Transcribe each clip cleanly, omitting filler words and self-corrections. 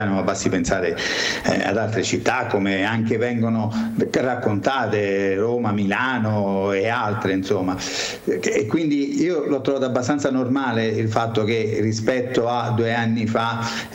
ma basti pensare ad altre città come anche vengono raccontate, Roma, Milano e altre, insomma. E quindi io l'ho trovato abbastanza normale il fatto che rispetto a 2 anni fa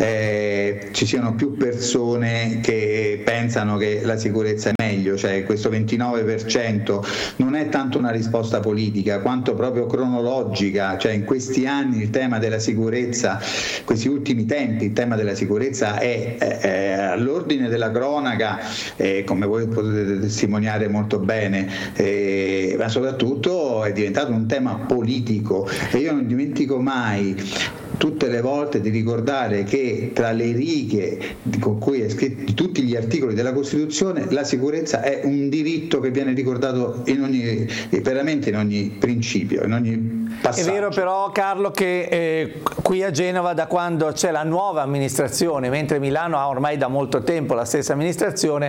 ci siano più persone che pensano che la sicurezza è meglio, cioè questo 29% non è tanto una risposta politica quanto proprio cronologica, cioè in questi anni il tema della sicurezza, questi ultimi tempi il tema della sicurezza è all'ordine della cronaca, come voi potete testimoniare molto bene, ma soprattutto è diventato un tema politico, e io non dimentico mai tutte le volte di ricordare che tra le righe con cui è scritto tutti gli articoli della Costituzione la sicurezza è un diritto che viene ricordato veramente in ogni principio, in ogni passaggio. È vero però, Carlo, che qui a Genova, da quando c'è la nuova amministrazione, mentre Milano ha ormai da molto tempo la stessa amministrazione,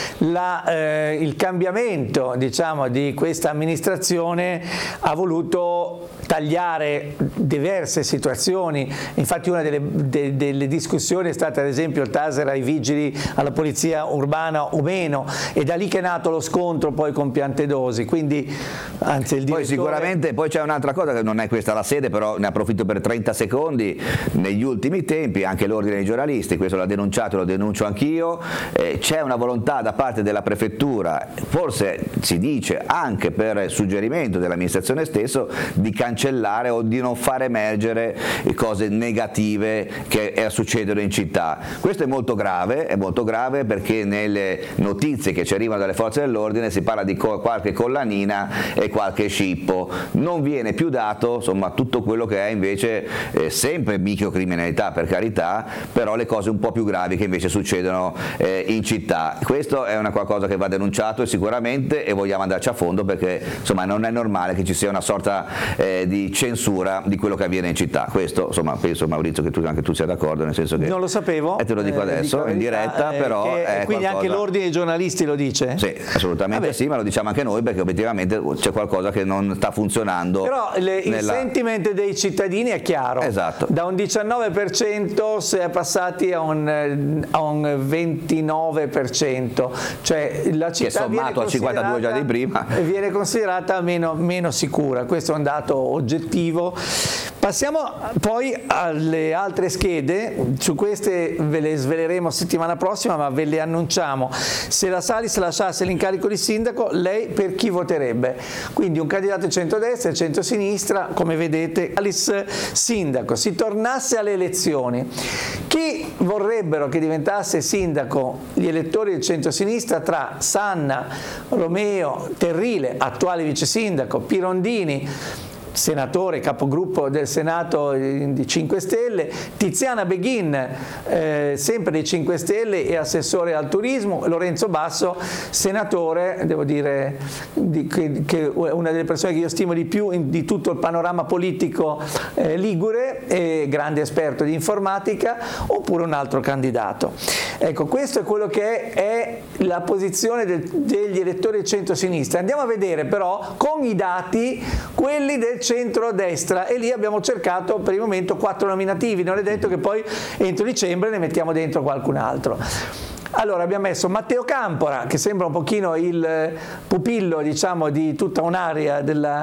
il cambiamento, diciamo, di questa amministrazione ha voluto tagliare diverse situazioni. Infatti una delle discussioni è stata ad esempio il taser ai vigili, alla polizia urbana o meno, e da lì che è nato lo scontro poi con Piantedosi. Quindi anzi il direttore... Poi sicuramente poi c'è un'altra cosa, che non è questa la sede, però ne approfitto per 30 secondi. Negli ultimi tempi anche l'ordine dei giornalisti, questo l'ha denunciato, lo denuncio anch'io, c'è una volontà da parte della prefettura, forse si dice anche per suggerimento dell'amministrazione stesso, di cancellare o di non far emergere cose negative che succedono in città. Questo è molto grave perché nelle notizie che ci arrivano dalle forze dell'ordine si parla di qualche collanina e qualche scippo, non viene più dato, insomma, tutto quello che è invece sempre microcriminalità, per carità, però le cose un po' più gravi che invece succedono in città. Questo è una qualcosa che va denunciato e sicuramente, e vogliamo andarci a fondo, perché insomma non è normale che ci sia una sorta di censura di quello che avviene in città. Questo insomma penso, Maurizio, che anche tu sia d'accordo, nel senso che non lo sapevo, e te lo dico adesso in diretta, però quindi qualcosa... anche l'ordine dei giornalisti lo dice? Sì, assolutamente. Sì, ma lo diciamo anche noi, perché obiettivamente c'è qualcosa che non sta funzionando. Però il sentiment dei cittadini è chiaro. Esatto. Da un 19% si è passati a un 29%, cioè la città, che sommato a 52 giorni di prima, viene considerata meno sicura. Questo è un dato oggettivo. Passiamo poi alle altre schede. Su queste ve le sveleremo settimana prossima, ma ve le annunciamo. Se la Salis lasciasse l'incarico di sindaco, lei per chi voterebbe? Quindi un candidato centrodestra e centrosinistra, come vedete. Salis sindaco, si tornasse alle elezioni, chi vorrebbero che diventasse sindaco gli elettori del centrosinistra tra Sanna, Romeo, Terrile, attuale vice sindaco, Pirondini, senatore, capogruppo del Senato di 5 Stelle, Tiziana Beghin, sempre dei 5 Stelle e assessore al turismo, Lorenzo Basso, senatore, devo dire, che è una delle persone che io stimo di più di tutto il panorama politico ligure, e grande esperto di informatica, oppure un altro candidato. Ecco, questo è quello che è la posizione degli elettori del centro-sinistra. Andiamo a vedere però con i dati quelli del centro-destra, e lì abbiamo cercato per il momento 4 nominativi, non è detto che poi entro dicembre ne mettiamo dentro qualcun altro. Allora abbiamo messo Matteo Campora, che sembra un pochino il pupillo, diciamo, di tutta un'area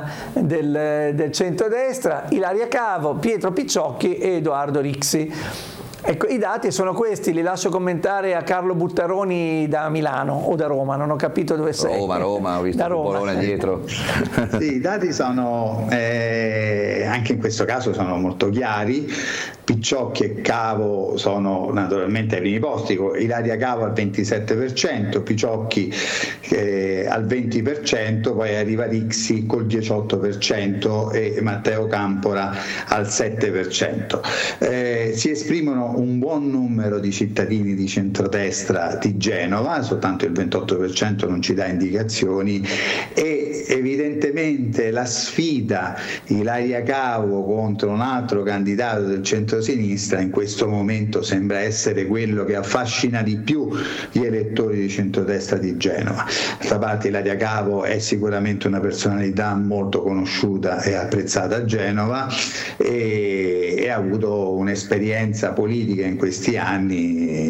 del centro-destra, Ilaria Cavo, Pietro Picciocchi e Edoardo Rixi. Ecco, i dati sono questi, li lascio commentare a Carlo Buttaroni da Milano o da Roma, non ho capito dove sei. Roma, ho visto il bolone dietro. Sì, i dati sono, anche in questo caso sono molto chiari. Picciocchi e Cavo sono naturalmente ai primi posti, Ilaria Cavo al 27%, Picciocchi al 20%, poi arriva Rixi col 18% e Matteo Campora al 7%. Si esprimono un buon numero di cittadini di centrodestra di Genova, soltanto il 28% non ci dà indicazioni, e evidentemente la sfida Ilaria Cavo contro un altro candidato del centrosinistra in questo momento sembra essere quello che affascina di più gli elettori di centrodestra di Genova. D'altra parte Ilaria Cavo è sicuramente una personalità molto conosciuta e apprezzata a Genova, e ha avuto un'esperienza politica in questi anni